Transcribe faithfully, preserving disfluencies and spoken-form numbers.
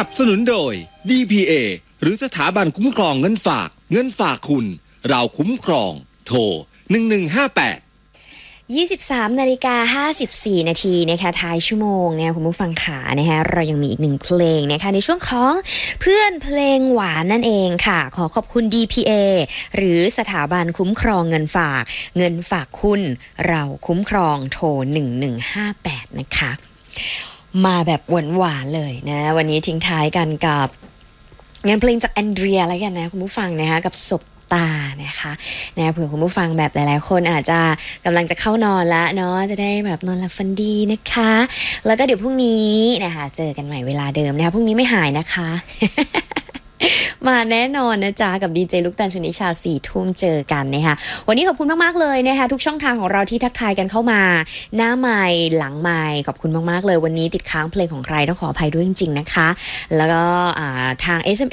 นับสนุนโดย ดี พี เอ หรือสถาบันคุ้มครองเงินฝากเงินฝากคุณเราคุ้มครองโทรหนึ่งหนึ่งห้าแปดยี่สิบสามนาฬิกาห้าสิบสี่นาทีนะคะท้ายชั่วโมงเนี่ยคุณผู้ฟังขานะคะเรายังมีอีกหนึ่งเพลงนะคะในช่วงของเพื่อนเพลงหวานนั่นเองค่ะขอขอบคุณ ดี พี เอ หรือสถาบันคุ้มครองเงินฝากเงินฝากคุณเราคุ้มครองโทรหนึ่งหนึ่งห้าแปดนะคะมาแบบหวานๆเลยนะวันนี้ทิ้งท้ายกันกับงานเพลงจากแอนเดรียแล้วกันนะคุณผู้ฟังนะคะกับศพตานะคะนะเผื่อคุณผู้ฟังแบบหลายๆคนอาจจะกำลังจะเข้านอนแล้วเนาะจะได้แบบนอนหลับฝันดีนะคะแล้วก็เดี๋ยวพรุ่งนี้นะคะเจอกันใหม่เวลาเดิมนะคะพรุ่งนี้ไม่หายนะคะ มาแน่นอนนะจ๊ะกับดีเจลูกตาลชนิชาสี่ทุ่มเจอกันนะคะวันนี้ขอบคุณมากๆเลยนะคะทุกช่องทางของเราที่ทักทายกันเข้ามาหน้าไมค์หลังไมค์ขอบคุณมากๆเลยวันนี้ติดค้างเพลงของใครต้องขออภัยด้วยจริงๆนะคะแล้วก็ทาง เอส เอ็ม